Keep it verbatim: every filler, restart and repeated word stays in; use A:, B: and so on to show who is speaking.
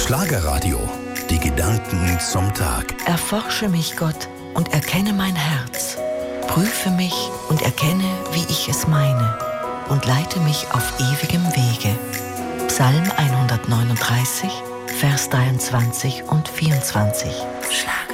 A: Schlagerradio. Die Gedanken zum Tag.
B: Erforsche mich, Gott, und erkenne mein Herz. Prüfe mich und erkenne, wie ich es meine. Und leite mich auf ewigem Wege. Psalm hundertneununddreißig, Vers dreiundzwanzig und vierundzwanzig. Schlager.